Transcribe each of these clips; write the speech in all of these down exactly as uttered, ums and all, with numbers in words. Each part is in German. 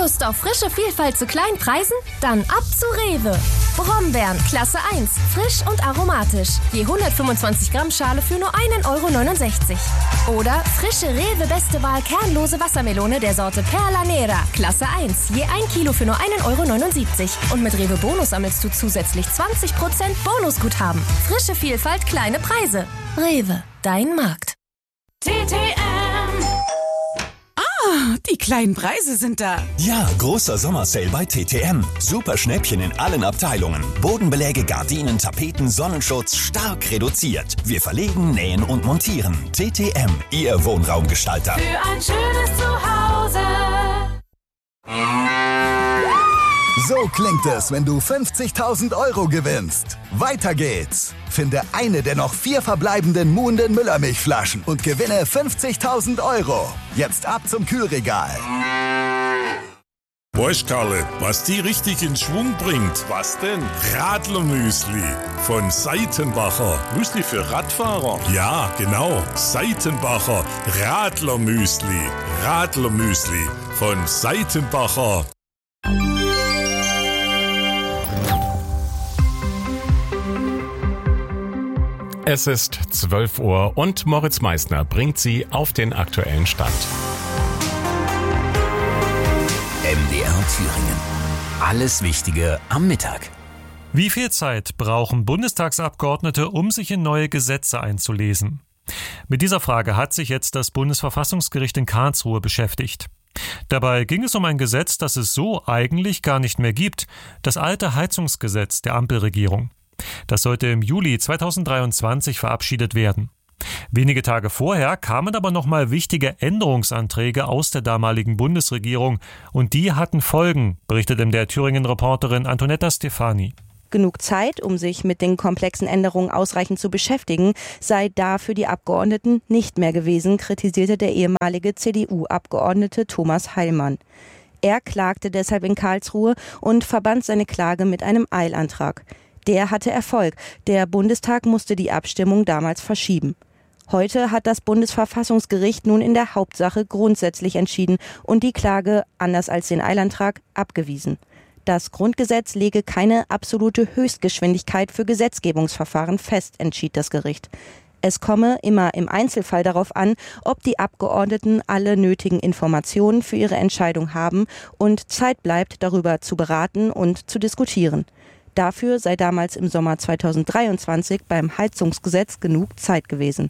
Lust auf frische Vielfalt zu kleinen Preisen? Dann ab zu Rewe. Brombeeren, Klasse eins, frisch und aromatisch. Je hundertfünfundzwanzig Gramm Schale für nur ein Euro neunundsechzig. Oder frische Rewe Beste Wahl kernlose Wassermelone der Sorte Perla Nera, Klasse eins. Je ein Kilo für nur ein Euro neunundsiebzig. Und mit Rewe Bonus sammelst du zusätzlich zwanzig Prozent Bonusguthaben. Frische Vielfalt, kleine Preise. Rewe, dein Markt. T T M. Ah, die kleinen Preise sind da. Ja, großer Sommersale bei T T M. Super Schnäppchen in allen Abteilungen. Bodenbeläge, Gardinen, Tapeten, Sonnenschutz stark reduziert. Wir verlegen, nähen und montieren. T T M, Ihr Wohnraumgestalter. Für ein schönes Zuhause. So klingt es, wenn du fünfzigtausend Euro gewinnst. Weiter geht's. Finde eine der noch vier verbleibenden muhenden Müllermilchflaschen und gewinne fünfzigtausend Euro. Jetzt ab zum Kühlregal. Weißt Karle, was die richtig in Schwung bringt? Was denn? Radlermüsli von Seitenbacher. Müsli für Radfahrer? Ja, genau. Seitenbacher Radlermüsli. Radlermüsli von Seitenbacher. Es ist zwölf Uhr und Moritz Meissner bringt Sie auf den aktuellen Stand. M D R Thüringen. Alles Wichtige am Mittag. Wie viel Zeit brauchen Bundestagsabgeordnete, um sich in neue Gesetze einzulesen? Mit dieser Frage hat sich jetzt das Bundesverfassungsgericht in Karlsruhe beschäftigt. Dabei ging es um ein Gesetz, das es so eigentlich gar nicht mehr gibt, das alte Heizungsgesetz der Ampelregierung. Das sollte im Juli zweitausenddreiundzwanzig verabschiedet werden. Wenige Tage vorher kamen aber nochmal wichtige Änderungsanträge aus der damaligen Bundesregierung und die hatten Folgen, berichtet M D R Thüringen-Reporterin Antonetta Stefani. Genug Zeit, um sich mit den komplexen Änderungen ausreichend zu beschäftigen, sei da für die Abgeordneten nicht mehr gewesen, kritisierte der ehemalige C D U-Abgeordnete Thomas Heilmann. Er klagte deshalb in Karlsruhe und verband seine Klage mit einem Eilantrag. Der hatte Erfolg. Der Bundestag musste die Abstimmung damals verschieben. Heute hat das Bundesverfassungsgericht nun in der Hauptsache grundsätzlich entschieden und die Klage, anders als den Eilantrag, abgewiesen. Das Grundgesetz lege keine absolute Höchstgeschwindigkeit für Gesetzgebungsverfahren fest, entschied das Gericht. Es komme immer im Einzelfall darauf an, ob die Abgeordneten alle nötigen Informationen für ihre Entscheidung haben und Zeit bleibt, darüber zu beraten und zu diskutieren. Dafür sei damals im Sommer zweitausenddreiundzwanzig beim Heizungsgesetz genug Zeit gewesen.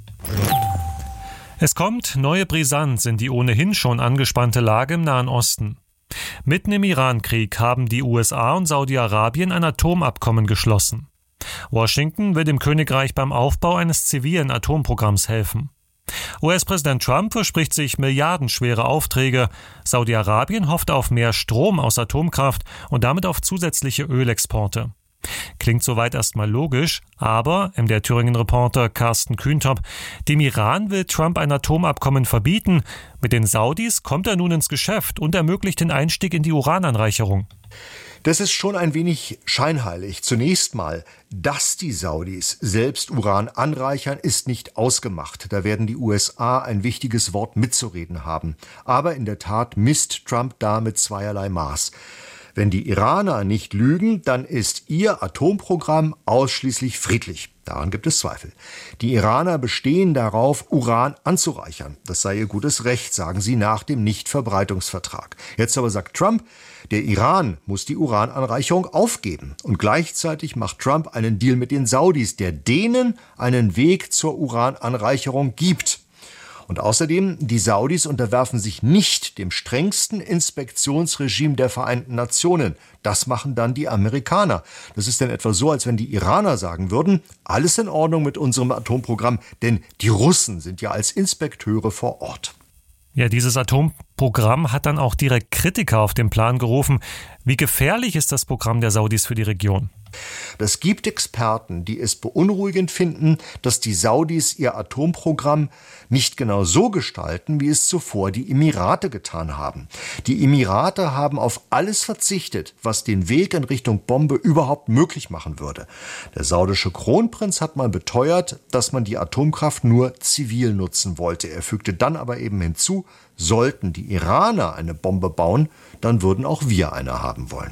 Es kommt neue Brisanz in die ohnehin schon angespannte Lage im Nahen Osten. Mitten im Irankrieg haben die U S A und Saudi-Arabien ein Atomabkommen geschlossen. Washington will dem Königreich beim Aufbau eines zivilen Atomprogramms helfen. U S-Präsident Trump verspricht sich milliardenschwere Aufträge. Saudi-Arabien hofft auf mehr Strom aus Atomkraft und damit auf zusätzliche Ölexporte. Klingt soweit erstmal logisch, aber, M D R Thüringen-Reporter Carsten Kühntop, dem Iran will Trump ein Atomabkommen verbieten. Mit den Saudis kommt er nun ins Geschäft und ermöglicht den Einstieg in die Urananreicherung. Das ist schon ein wenig scheinheilig. Zunächst mal, dass die Saudis selbst Uran anreichern, ist nicht ausgemacht. Da werden die U S A ein wichtiges Wort mitzureden haben. Aber in der Tat misst Trump da mit zweierlei Maß. Wenn die Iraner nicht lügen, dann ist ihr Atomprogramm ausschließlich friedlich. Daran gibt es Zweifel. Die Iraner bestehen darauf, Uran anzureichern. Das sei ihr gutes Recht, sagen sie nach dem Nichtverbreitungsvertrag. Jetzt aber sagt Trump, der Iran muss die Urananreicherung aufgeben. Und gleichzeitig macht Trump einen Deal mit den Saudis, der denen einen Weg zur Urananreicherung gibt. Und außerdem, die Saudis unterwerfen sich nicht dem strengsten Inspektionsregime der Vereinten Nationen. Das machen dann die Amerikaner. Das ist dann etwa so, als wenn die Iraner sagen würden, alles in Ordnung mit unserem Atomprogramm, denn die Russen sind ja als Inspekteure vor Ort. Ja, dieses Atomprogramm hat dann auch direkt Kritiker auf den Plan gerufen. Wie gefährlich ist das Programm der Saudis für die Region? Es gibt Experten, die es beunruhigend finden, dass die Saudis ihr Atomprogramm nicht genau so gestalten, wie es zuvor die Emirate getan haben. Die Emirate haben auf alles verzichtet, was den Weg in Richtung Bombe überhaupt möglich machen würde. Der saudische Kronprinz hat mal beteuert, dass man die Atomkraft nur zivil nutzen wollte. Er fügte dann aber eben hinzu, sollten die Iraner eine Bombe bauen, dann würden auch wir eine haben wollen.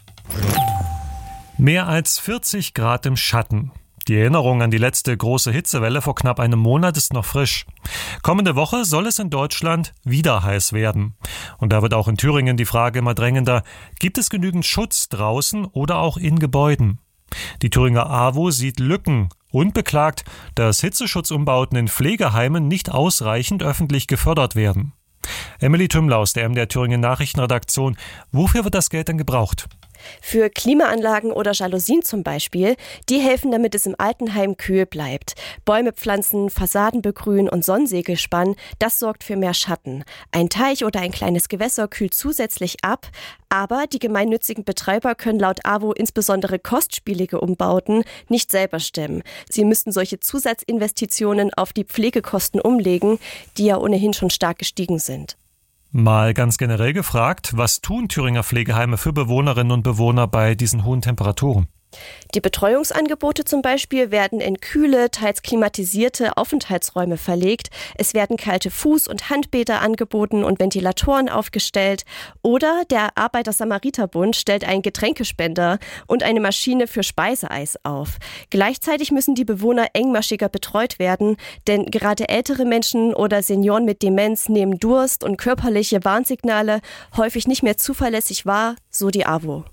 Mehr als vierzig Grad im Schatten. Die Erinnerung an die letzte große Hitzewelle vor knapp einem Monat ist noch frisch. Kommende Woche soll es in Deutschland wieder heiß werden. Und da wird auch in Thüringen die Frage immer drängender, gibt es genügend Schutz draußen oder auch in Gebäuden? Die Thüringer A W O sieht Lücken und beklagt, dass Hitzeschutzumbauten in Pflegeheimen nicht ausreichend öffentlich gefördert werden. Emily Tümmler aus der M D R Thüringen Nachrichtenredaktion. Wofür wird das Geld denn gebraucht? Für Klimaanlagen oder Jalousien zum Beispiel, die helfen, damit es im Altenheim kühl bleibt. Bäume pflanzen, Fassaden begrünen und Sonnensegel spannen, das sorgt für mehr Schatten. Ein Teich oder ein kleines Gewässer kühlt zusätzlich ab, aber die gemeinnützigen Betreiber können laut A W O insbesondere kostspielige Umbauten nicht selber stemmen. Sie müssten solche Zusatzinvestitionen auf die Pflegekosten umlegen, die ja ohnehin schon stark gestiegen sind. Mal ganz generell gefragt, was tun Thüringer Pflegeheime für Bewohnerinnen und Bewohner bei diesen hohen Temperaturen? Die Betreuungsangebote zum Beispiel werden in kühle, teils klimatisierte Aufenthaltsräume verlegt. Es werden kalte Fuß- und Handbäder angeboten und Ventilatoren aufgestellt. Oder der Arbeiter-Samariter-Bund stellt einen Getränkespender und eine Maschine für Speiseeis auf. Gleichzeitig müssen die Bewohner engmaschiger betreut werden, denn gerade ältere Menschen oder Senioren mit Demenz nehmen Durst und körperliche Warnsignale häufig nicht mehr zuverlässig wahr, so die A W O.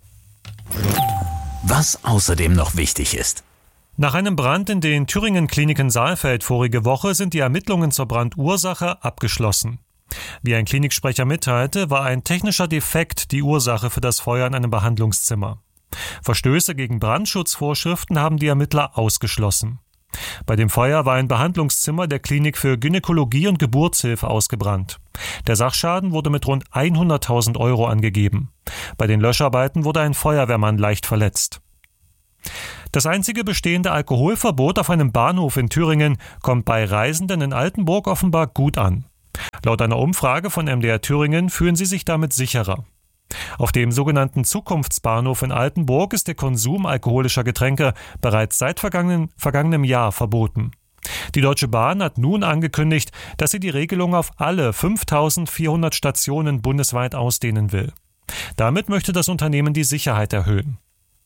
Was außerdem noch wichtig ist. Nach einem Brand in den Thüringen-Kliniken Saalfeld vorige Woche sind die Ermittlungen zur Brandursache abgeschlossen. Wie ein Kliniksprecher mitteilte, war ein technischer Defekt die Ursache für das Feuer in einem Behandlungszimmer. Verstöße gegen Brandschutzvorschriften haben die Ermittler ausgeschlossen. Bei dem Feuer war ein Behandlungszimmer der Klinik für Gynäkologie und Geburtshilfe ausgebrannt. Der Sachschaden wurde mit rund hunderttausend Euro angegeben. Bei den Löscharbeiten wurde ein Feuerwehrmann leicht verletzt. Das einzige bestehende Alkoholverbot auf einem Bahnhof in Thüringen kommt bei Reisenden in Altenburg offenbar gut an. Laut einer Umfrage von M D R Thüringen fühlen sie sich damit sicherer. Auf dem sogenannten Zukunftsbahnhof in Altenburg ist der Konsum alkoholischer Getränke bereits seit vergangenen, vergangenem Jahr verboten. Die Deutsche Bahn hat nun angekündigt, dass sie die Regelung auf alle fünftausendvierhundert Stationen bundesweit ausdehnen will. Damit möchte das Unternehmen die Sicherheit erhöhen.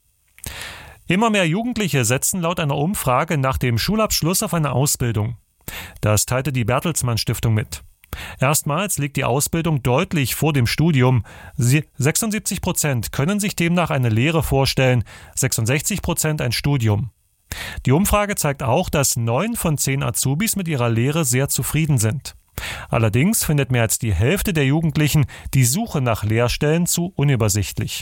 Immer mehr Jugendliche setzen laut einer Umfrage nach dem Schulabschluss auf eine Ausbildung. Das teilte die Bertelsmann Stiftung mit. Erstmals liegt die Ausbildung deutlich vor dem Studium. sechsundsiebzig Prozent können sich demnach eine Lehre vorstellen, sechsundsechzig Prozent ein Studium. Die Umfrage zeigt auch, dass neun von zehn Azubis mit ihrer Lehre sehr zufrieden sind. Allerdings findet mehr als die Hälfte der Jugendlichen die Suche nach Lehrstellen zu unübersichtlich.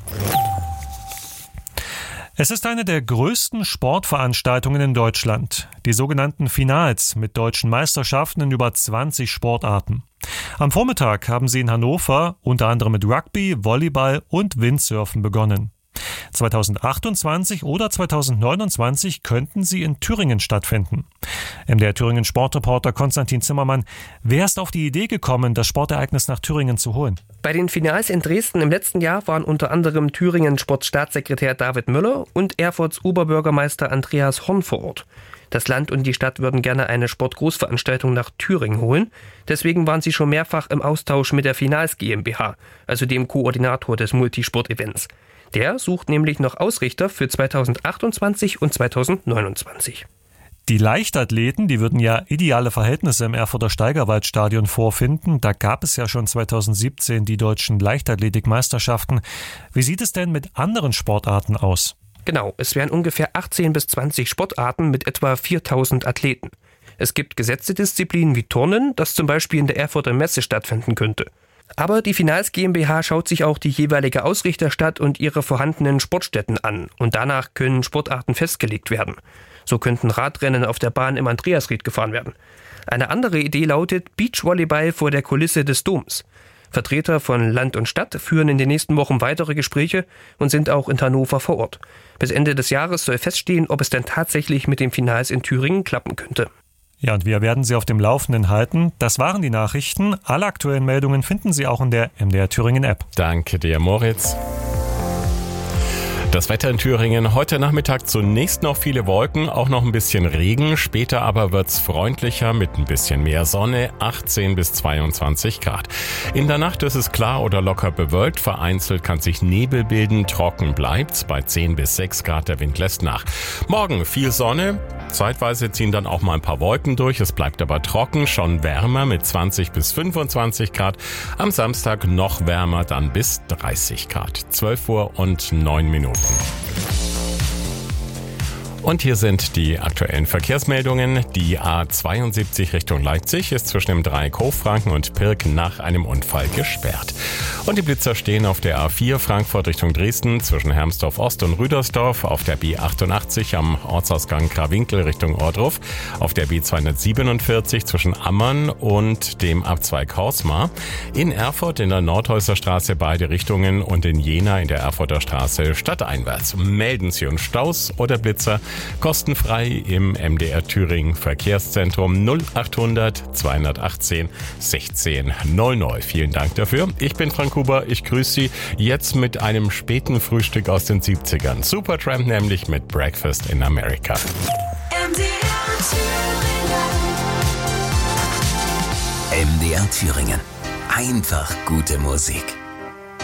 Es ist eine der größten Sportveranstaltungen in Deutschland, die sogenannten Finals mit deutschen Meisterschaften in über zwanzig Sportarten. Am Vormittag haben sie in Hannover unter anderem mit Rugby, Volleyball und Windsurfen begonnen. zweitausendachtundzwanzig oder zweitausendneunundzwanzig könnten sie in Thüringen stattfinden. M D R Thüringen Sportreporter Konstantin Zimmermann, wer ist auf die Idee gekommen, das Sportereignis nach Thüringen zu holen? Bei den Finals in Dresden im letzten Jahr waren unter anderem Thüringen Sportstaatssekretär David Müller und Erfurts Oberbürgermeister Andreas Horn vor Ort. Das Land und die Stadt würden gerne eine Sportgroßveranstaltung nach Thüringen holen. Deswegen waren sie schon mehrfach im Austausch mit der Finals GmbH, also dem Koordinator des Multisport-Events. Der sucht nämlich noch Ausrichter für zweitausendachtundzwanzig und zweitausendneunundzwanzig. Die Leichtathleten, die würden ja ideale Verhältnisse im Erfurter Steigerwaldstadion vorfinden. Da gab es ja schon zweitausendsiebzehn die deutschen Leichtathletikmeisterschaften. Wie sieht es denn mit anderen Sportarten aus? Genau, es wären ungefähr achtzehn bis zwanzig Sportarten mit etwa viertausend Athleten. Es gibt gesetzte Disziplinen wie Turnen, das zum Beispiel in der Erfurter Messe stattfinden könnte. Aber die Finals GmbH schaut sich auch die jeweilige Ausrichterstadt und ihre vorhandenen Sportstätten an. Und danach können Sportarten festgelegt werden. So könnten Radrennen auf der Bahn im Andreasried gefahren werden. Eine andere Idee lautet Beachvolleyball vor der Kulisse des Doms. Vertreter von Land und Stadt führen in den nächsten Wochen weitere Gespräche und sind auch in Hannover vor Ort. Bis Ende des Jahres soll feststehen, ob es denn tatsächlich mit den Finals in Thüringen klappen könnte. Ja, und wir werden Sie auf dem Laufenden halten. Das waren die Nachrichten. Alle aktuellen Meldungen finden Sie auch in der M D R Thüringen App. Danke dir, Moritz. Das Wetter in Thüringen heute Nachmittag zunächst noch viele Wolken, auch noch ein bisschen Regen. Später aber wird's freundlicher mit ein bisschen mehr Sonne, achtzehn bis zweiundzwanzig Grad. In der Nacht ist es klar oder locker bewölkt. Vereinzelt kann sich Nebel bilden, trocken bleibt's bei zehn bis sechs Grad. Der Wind lässt nach. Morgen viel Sonne. Zeitweise ziehen dann auch mal ein paar Wolken durch. Es bleibt aber trocken, schon wärmer mit zwanzig bis fünfundzwanzig Grad. Am Samstag noch wärmer, dann bis dreißig Grad. zwölf Uhr und neun Minuten. Und hier sind die aktuellen Verkehrsmeldungen. Die A zweiundsiebzig Richtung Leipzig ist zwischen dem Dreieck Hofranken und Pirk nach einem Unfall gesperrt. Und die Blitzer stehen auf der A vier Frankfurt Richtung Dresden zwischen Hermsdorf Ost und Rüdersdorf, auf der B achtundachtzig am Ortsausgang Krawinkel Richtung Ohrdruf, auf der B zweihundertsiebenundvierzig zwischen Ammann und dem Abzweig Horsmar, in Erfurt in der Nordhäuser Straße beide Richtungen und in Jena in der Erfurter Straße stadteinwärts. Melden Sie uns Staus oder Blitzer kostenfrei im M D R Thüringen Verkehrszentrum null achthundert zweihundertachtzehn sechzehn null null. Vielen Dank dafür. Ich bin Frank Huber. Ich grüße Sie jetzt mit einem späten Frühstück aus den siebzigern. Supertramp nämlich mit Breakfast in America. M D R Thüringen. M D R Thüringen. Einfach gute Musik.